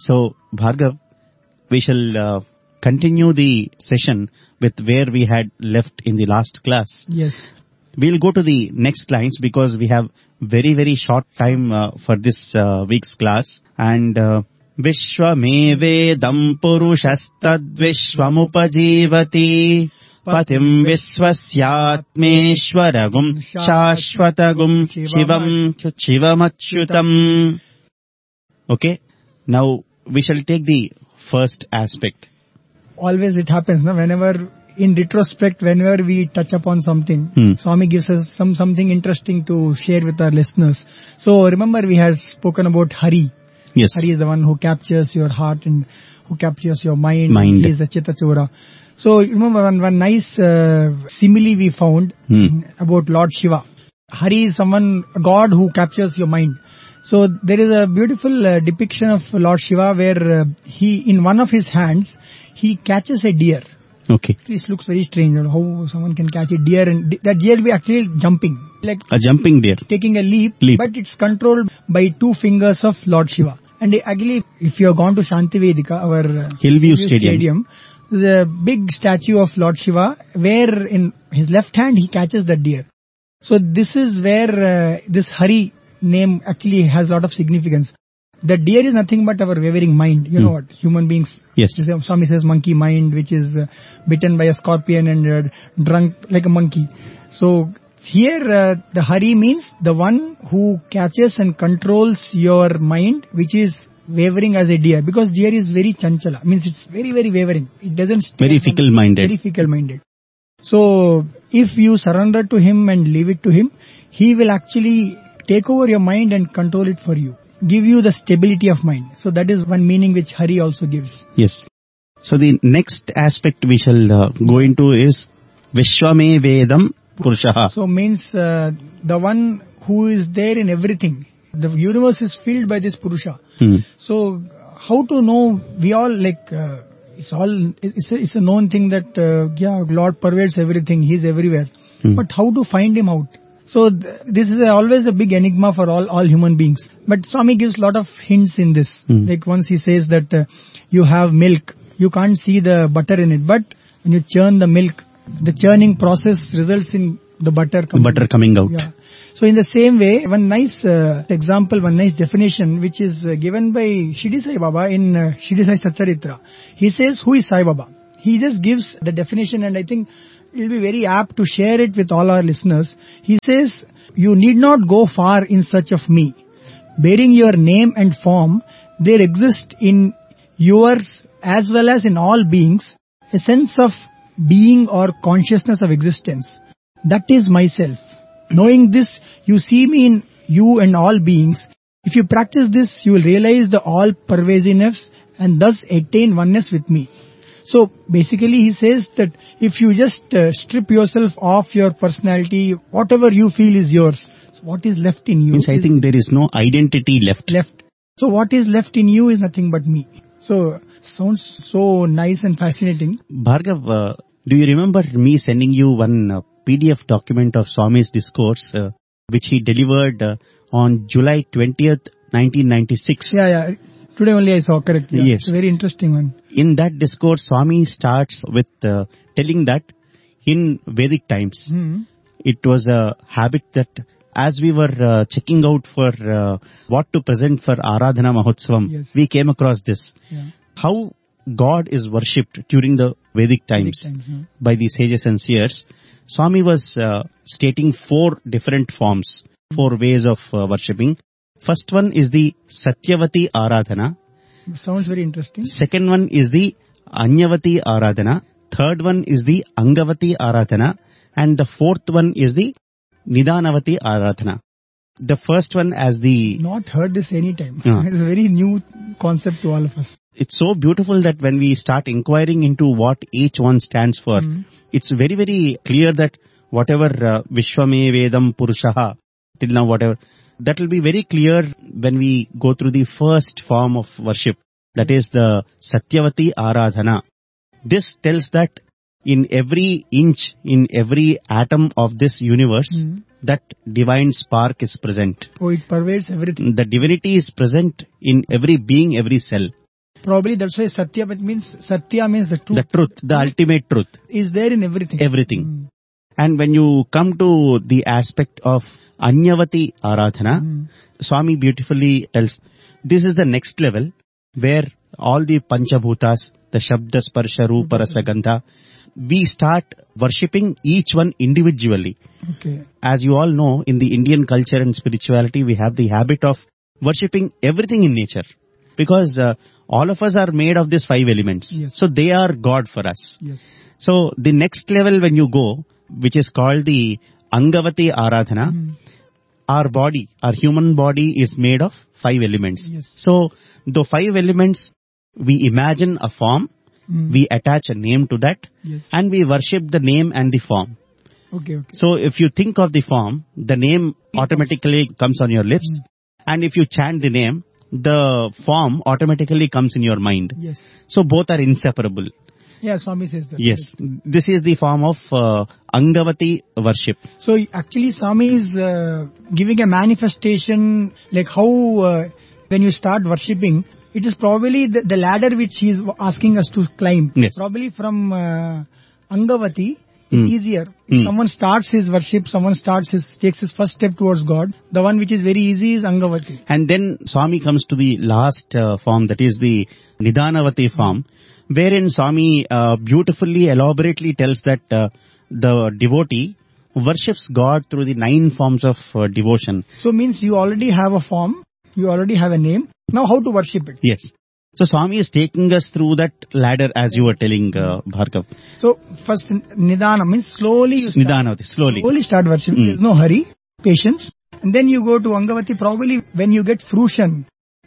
So, Bhargav, we shall continue the session with where we had left in the last class. Yes. We'll go to the next lines because we have very, very short time for this week's class. And Vishwamevedam purushastad vishwamupajivati patim viswasyatmeshwaragum shashvatagum shivamachyutam. Okay, now we shall take the first aspect. Always it happens, no? Whenever in retrospect, whenever we touch upon something, Swami gives us something interesting to share with our listeners. So remember we had spoken about Hari. Yes. Hari is the one who captures your heart and who captures your mind. He is the Chittachora. So remember one nice simile we found about Lord Shiva. Hari is a god who captures your mind. So there is a beautiful depiction of Lord Shiva where he, in one of his hands, he catches a deer. Okay. This looks very strange, how someone can catch a deer, and that deer will be actually jumping. Like a jumping deer. Taking a leap, but it's controlled by 2 fingers of Lord Shiva. And actually, if you have gone to Shanti Vedika, our Hillview Stadium, there's a big statue of Lord Shiva where in his left hand he catches the deer. So this is where this Hari name actually has a lot of significance. The deer is nothing but our wavering mind. You know what? Human beings. Yes. Swami says monkey mind, which is bitten by a scorpion and drunk like a monkey. So here the Hari means the one who catches and controls your mind, which is wavering as a deer. Because deer is very chanchala. Means it's very, very wavering. It doesn't... Very fickle-minded. Very fickle-minded. So if you surrender to him and leave it to him, he will actually take over your mind and control it for you. Give you the stability of mind. So that is one meaning which Hari also gives. Yes. So the next aspect we shall go into is Vishwame Vedam Purushaha. So means the one who is there in everything. The universe is filled by this Purusha. So how to know? We all it's a known thing that Lord pervades everything. He is everywhere. But how to find him out? So this is always a big enigma for all human beings. But Swami gives a lot of hints in this. Like once he says that you have milk, you can't see the butter in it. But when you churn the milk, the churning process results in the butter coming out. Yeah. So in the same way, one nice example, one nice definition which is given by Shirdi Sai Baba in Shirdi Sai Satcharitra. He says, who is Sai Baba? He just gives the definition, and I think it will be very apt to share it with all our listeners. He says, you need not go far in search of me. Bearing your name and form, there exists in yours as well as in all beings a sense of being or consciousness of existence. That is myself. Knowing this, you see me in you and all beings. If you practice this, you will realize the all-pervasiveness and thus attain oneness with me. So basically he says that if you just strip yourself off your personality, whatever you feel is yours. So what is left in you? Means I think there is no identity left. So what is left in you is nothing but me. So sounds so nice and fascinating. Bhargav, do you remember me sending you one PDF document of Swami's discourse which he delivered on July 20th, 1996? Yeah. Today only I saw, correct. Yeah. Yes. It's a very interesting one. In that discourse, Swami starts with telling that in Vedic times, it was a habit that as we were checking out for what to present for Aradhana Mahotsavam, we came across this. Yeah. How God is worshipped during the Vedic times by the sages and seers. Swami was stating 4 different forms, 4 ways of worshipping. First one is the Satyavati Aradhana. Sounds very interesting. Second one is the Anyavati Aradhana. Third one is the Angavati Aradhana. And the fourth one is the Nidanavati Aradhana. The first one as the... Not heard this any time. It's a very new concept to all of us. It's so beautiful that when we start inquiring into what each one stands for, it's very, very clear that whatever Vishwame Vedam Purushaha, till now whatever, that will be very clear when we go through the first form of worship. That is the Satyavati Aradhana. This tells that in every inch, in every atom of this universe, that divine spark is present. Oh, it pervades everything. The divinity is present in every being, every cell. Probably that's why Satya means the truth. The truth, the ultimate truth. Is there in everything. Everything. And when you come to the aspect of Anyavati Aradhana, Swami beautifully tells, this is the next level where all the Panchabhutas, the Shabda, Sparsha, Rupa, Rasa, Gandha, we start worshipping each one individually. Okay. As you all know, in the Indian culture and spirituality, we have the habit of worshipping everything in nature. Because all of us are made of these 5 elements. Yes. So they are God for us. Yes. So the next level when you go, which is called the Angavati Aradhana, our body, our human body is made of 5 elements. Yes. So the 5 elements, we imagine a form, we attach a name to that, Yes. and we worship the name and the form. Okay. So if you think of the form, the name automatically comes on your lips, and if you chant the name, the form automatically comes in your mind. Yes. So both are inseparable. Yeah, Swami says that. Yes. This is the form of Angavati worship. So actually Swami is giving a manifestation like how when you start worshipping, it is probably the ladder which he is asking us to climb. Yes. Probably from Angavati is easier. If someone starts his worship, takes his first step towards God, the one which is very easy is Angavati. And then Swami comes to the last form, that is the Nidhanavati form, wherein Swami beautifully, elaborately tells that the devotee worships God through the 9 forms of devotion. So means you already have a form, you already have a name. Now how to worship it? Yes. So Swami is taking us through that ladder as you were telling, Bhargav. So first Nidana means slowly you start. Nidhanavati, slowly. Start worshiping. There's no hurry, patience. And then you go to Angavati. Probably when you get fruition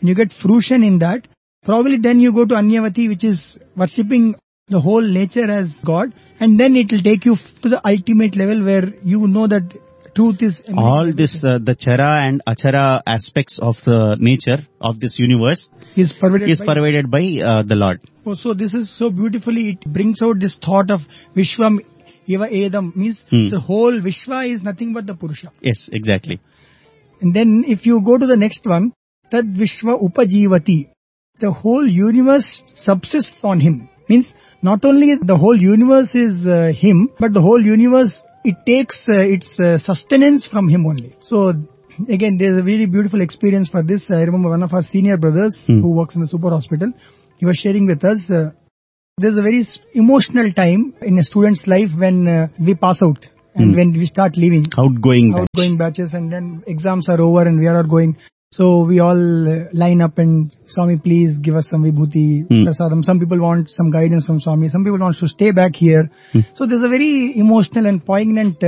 in that, probably then you go to Anyavati, which is worshipping the whole nature as God. And then it will take you to the ultimate level where you know that truth is... All this, the Chara and Achara aspects of the nature of this universe is pervaded by the Lord. Oh, so this is so beautifully, it brings out this thought of Vishwam Eva Edam, means the whole Vishwa is nothing but the Purusha. Yes, exactly. And then if you go to the next one, Tad Vishwa Upajivati, the whole universe subsists on him. Means not only the whole universe is him, but the whole universe, it takes its sustenance from him only. So again, there's a very beautiful experience for this. I remember one of our senior brothers who works in the super hospital, he was sharing with us, there's a very emotional time in a student's life when we pass out and when we start leaving. Outgoing batches, and then exams are over and we are going. So we all line up and Swami, please give us some vibhuti, prasadam. Some people want some guidance from Swami. Some people want to stay back here. So there's a very emotional and poignant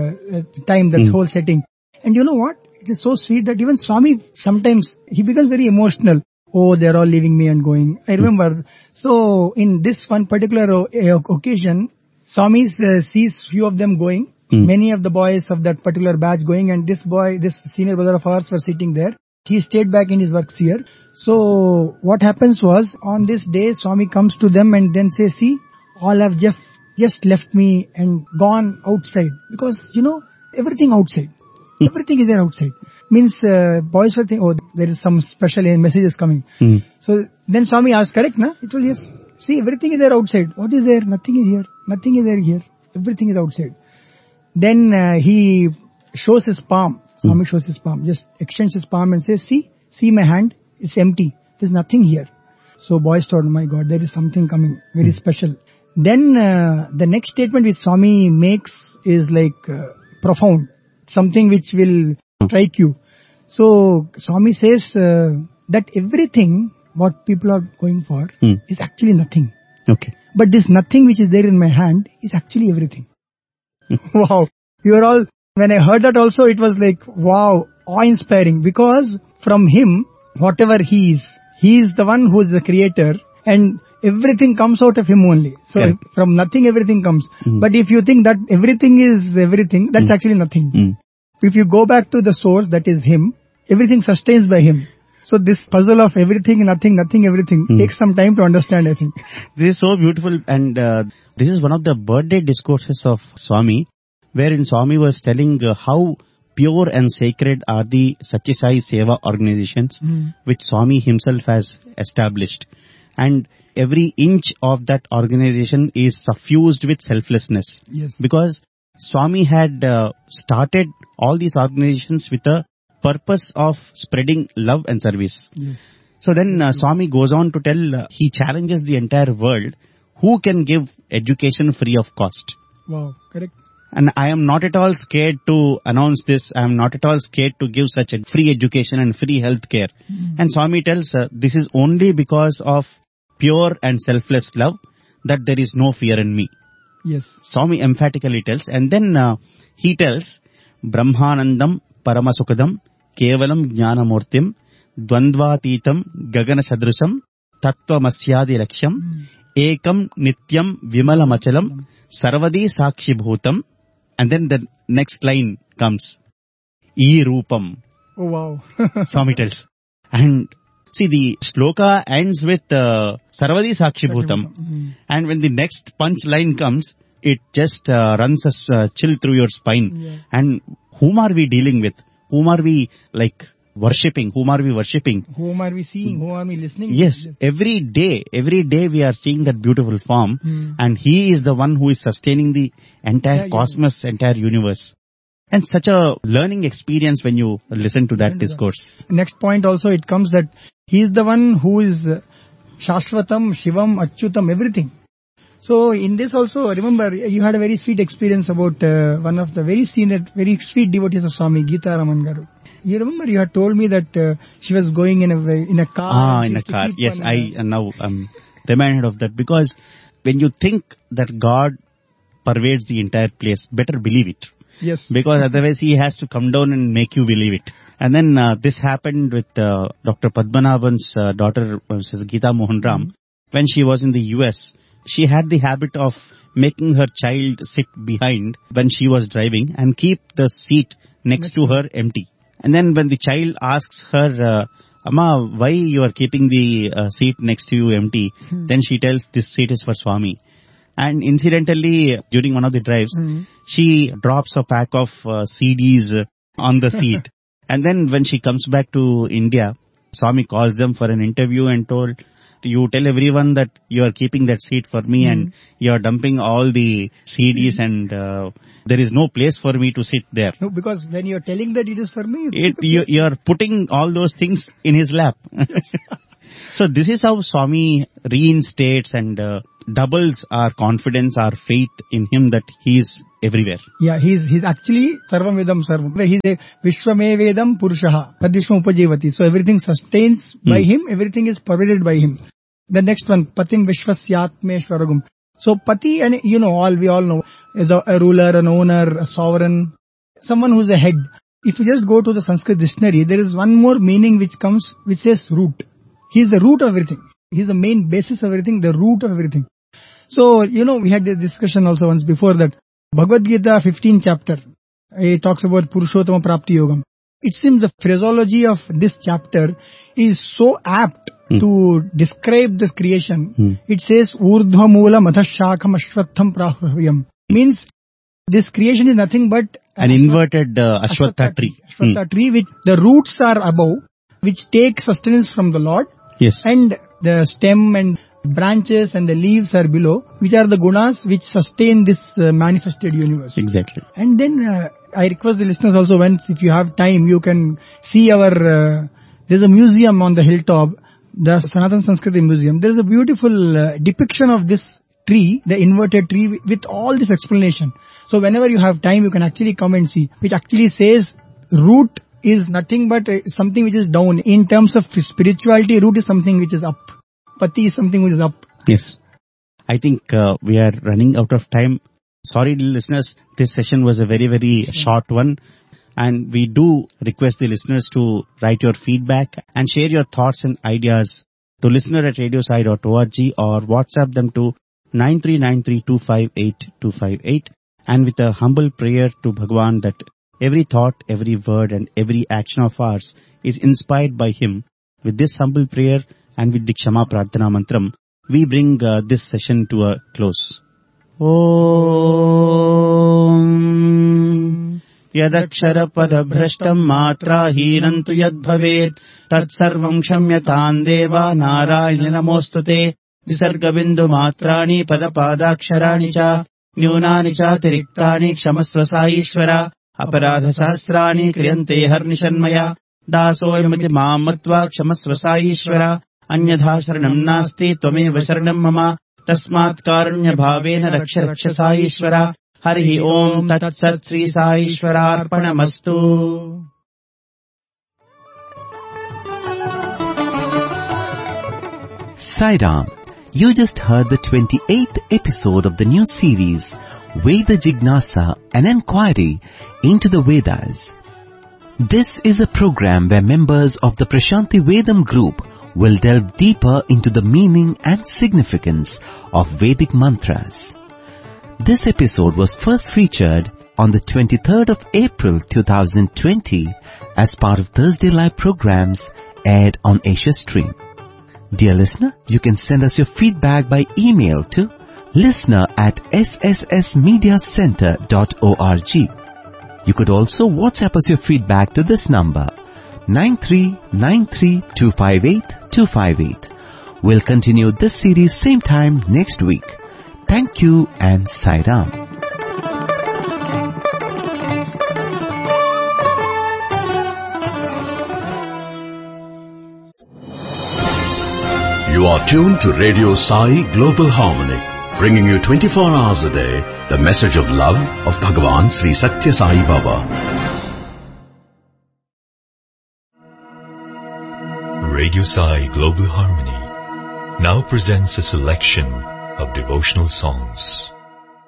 time, that whole setting. And you know what? It is so sweet that even Swami, sometimes he becomes very emotional. Oh, they're all leaving me and going. I remember. So in this one particular occasion, Swami sees few of them going. Many of the boys of that particular batch going, and this senior brother of ours was sitting there. He stayed back in his work here. So what happens was, on this day, Swami comes to them and then says, see, all have just left me and gone outside. Because, everything outside. Everything is there outside. Means, boys will think, oh, there is some special messages coming. So then Swami asked, correct, na? It was, yes. See, everything is there outside. What is there? Nothing is here. Nothing is there here. Everything is outside. Then he shows his palm. Swami shows his palm. Just extends his palm and says, see my hand. It's empty. There's nothing here. So boys thought, oh my God, there is something coming. Very special. Then the next statement which Swami makes is like profound. Something which will strike you. So Swami says that everything what people are going for is actually nothing. Okay. But this nothing which is there in my hand is actually everything. Wow. When I heard that also, it was like, wow, awe-inspiring, because from him, whatever he is the one who is the creator, and everything comes out of him only. So from nothing everything comes. But if you think that everything is everything, that's actually nothing. If you go back to the source, that is him, everything sustains by him. So this puzzle of everything, nothing, everything takes some time to understand, I think. This is so beautiful, and this is one of the birthday discourses of Swami, wherein Swami was telling how pure and sacred are the Satyasai Seva organizations which Swami himself has established. and every inch of that organization is suffused with selflessness. Yes. Because Swami had started all these organizations with a purpose of spreading love and service. Yes. So then Swami goes on to tell, he challenges the entire world, who can give education free of cost. Wow. Correct. And I am not at all scared to announce this. I am not at all scared to give such a free education and free health care. And Swami tells, this is only because of pure and selfless love that there is no fear in me. Yes. Swami emphatically tells, and then he tells, Brahmanandam Paramasukadam Kevalam Jnanamurtim Dvandvatitam Gagana Sadrusam Tattva Laksham Ekam Nityam Vimalamachalam Sarvadi Sakshi Bhutam. And then the next line comes, E Rupam. Oh wow. Swami tells. And see, the shloka ends with Sarvadi Sakshi Bhutam. And when the next punch line comes, it just runs a chill through your spine. Yeah. And whom are we dealing with? Whom are we worshipping? Whom are we worshipping? Whom are we seeing? Whom are we listening? Yes, every day we are seeing that beautiful form, and he is the one who is sustaining the entire cosmos, entire universe. And such a learning experience when you listen to that discourse. Next point also it comes that he is the one who is Shashvatam, Shivam, Achyutam, everything. So in this also, remember, you had a very sweet experience about one of the very sweet devotees of Swami, Geeta Raman Garu. You remember you had told me that she was going in a car. In a car. Yes, now I'm reminded of that, because when you think that God pervades the entire place, better believe it. Yes. Because otherwise he has to come down and make you believe it. And then this happened with Dr. Padmanabhan's daughter, Mrs. Geeta Mohan Ram. When she was in the US, she had the habit of making her child sit behind when she was driving and keep the seat next to her empty. And then when the child asks her, Amma, why you are keeping the seat next to you empty? Then she tells, this seat is for Swami. And incidentally, during one of the drives, she drops a pack of CDs on the seat. And then when she comes back to India, Swami calls them for an interview and told, you tell everyone that you are keeping that seat for me and you are dumping all the CDs and there is no place for me to sit there. No, because when you are telling that it is for me, you are putting all those things in his lap. So this is how Swami reinstates and doubles our confidence, our faith in him that he is everywhere. Yeah, he's actually Sarvam Vedam Sarvam. He's a Vishwame Vedam Purushaha. Tadvishwam Upajivati. So everything sustains by him, everything is pervaded by him. The next one, Patim Vishwasyatmeshwaragum. So Pati, and we all know, is a ruler, an owner, a sovereign, someone who's a head. If you just go to the Sanskrit dictionary, there is one more meaning which comes, which says root. He is the root of everything. He is the main basis of everything, the root of everything. So, we had a discussion also once before that Bhagavad Gita 15th chapter, it talks about Purushottama Prapti Yogam. It seems the phraseology of this chapter is so apt to describe this creation. It says, Urdhva Moola Madhashakam Ashwatham Prahuryam. Means this creation is nothing but an inverted Ashwatha tree. Ashwatha tree, which the roots are above, which take sustenance from the Lord. Yes. And the stem and branches and the leaves are below, which are the gunas which sustain this manifested universe. Exactly. And then I request the listeners also, once if you have time, you can see our, there's a museum on the hilltop, the Sanatana Sanskriti Museum. There's a beautiful depiction of this tree, the inverted tree, with all this explanation. So whenever you have time, you can actually come and see, which actually says root is nothing but something which is down. In terms of spirituality, root is something which is up. Pati is something which is up. Yes. I think we are running out of time. Sorry, listeners, this session was a very, very short one. And we do request the listeners to write your feedback and share your thoughts and ideas to listener@radiosai.org or WhatsApp them to 9393258258, and with a humble prayer to Bhagwan that every thought, every word and every action of ours is inspired by him. With this humble prayer and with the Kshama Prarthana Mantram, we bring this session to a close. Om यदक्षरपदभ्रष्टम् मात्राहीनम् तु यद्भवेत् तत्सर्वम् क्षम्यताम् देव नारायण नमोऽस्तुते। विसर्गबिन्दुमात्राणि पदपादाक्षराणि च न्यूनानि चातिरिक्तानि क्षमस्व साईश्वर। अपराधसहस्राणि क्रियन्ते हर्निशन्मया दासोऽयमिति माम् मत्वा क्षमस्व साईश्वर। अन्यथा शरणम् नास्ति त्वमेव शरणम् मम तस्मात् कारुण्यभावेन रक्ष रक्ष साईश्वर। हरिः ओम् तत्सत् Shri साईश्वरार्पणमस्तु। Sai Ram, you just heard the 28th episode of the new series Veda Jignasa, an inquiry into the Vedas. This is a program where members of the Prashanti Vedam group will delve deeper into the meaning and significance of Vedic mantras. This episode was first featured on the 23rd of April 2020 as part of Thursday Live programs aired on Asia Stream. Dear listener, you can send us your feedback by email to listener@sssmediacenter.org. You could also WhatsApp us your feedback to this number 9393258258. We'll continue this series same time next week. Thank you and Sai Ram. You are tuned to Radio Sai Global Harmony, bringing you 24 hours a day the message of love of Bhagavan Sri Satya Sai Baba. Radio Sai Global Harmony now presents a selection of devotional songs.